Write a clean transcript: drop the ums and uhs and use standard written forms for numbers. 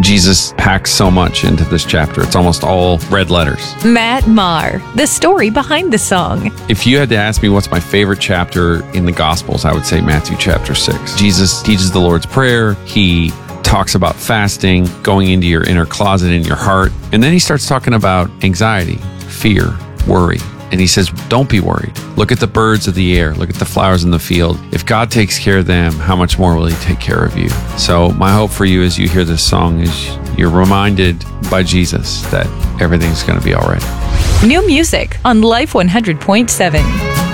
Jesus packs so much into this chapter. It's almost all red letters. Matt Maher, the story behind the song. If you had to ask me what's my favorite chapter in the Gospels, I would say Matthew chapter 6. Jesus teaches the Lord's Prayer. He talks about fasting, going into your inner closet in your heart. And then he starts talking about anxiety, fear, worry. And he says, don't be worried. Look at the birds of the air. Look at the flowers in the field. If God takes care of them, how much more will he take care of you? So my hope for you as you hear this song is you're reminded by Jesus that everything's going to be all right. New music on Life 100.7.